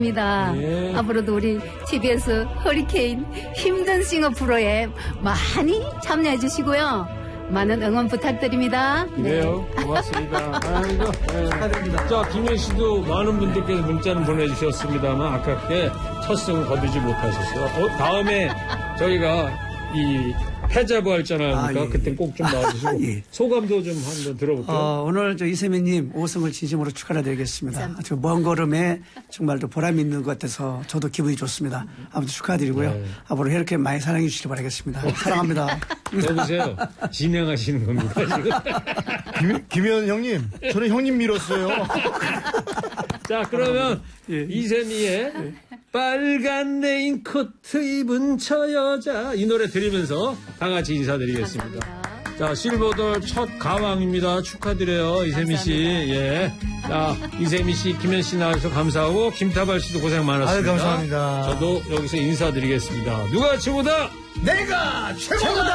입니다. 예. 앞으로도 우리 TBS 허리케인 힘든 싱어 프로에 많이 참여해 주시고요. 많은 응원 부탁드립니다. 그래요. 고맙습니다. 아이고, 축하드립니다. 자, 김현 씨도 많은 분들께서 문자는 보내주셨습니다만 아깝게 첫 승을 거두지 못하셨어요. 다음에 저희가 이 패자부 할잖아요. 그러니까 예. 그때 꼭 좀 나와주시고 예. 소감도 좀 한번 들어볼게요. 오늘 이세미님 5승을 진심으로 축하드리겠습니다. 아주 먼 걸음에 정말 또 보람이 있는 것 같아서 저도 기분이 좋습니다. 아무튼 축하드리고요. 네. 앞으로 이렇게 많이 사랑해 주시기 바라겠습니다. 사랑합니다. 여보세요. 진행하시는 겁니다. 지금. 김현 형님, 저는 형님 밀었어요. 자, 그러면 이세미의 빨간 레인코트 입은 저 여자 이 노래 들으면서 다 같이 인사드리겠습니다. 감사합니다. 자, 실버돌 첫 가왕입니다. 축하드려요, 이세미 씨. 예. 자, 이세미 씨, 김현 씨 나와주셔서 감사하고 김타발 씨도 고생 많았습니다. 아유, 감사합니다. 저도 여기서 인사드리겠습니다. 누가 최고다? 내가 최고다!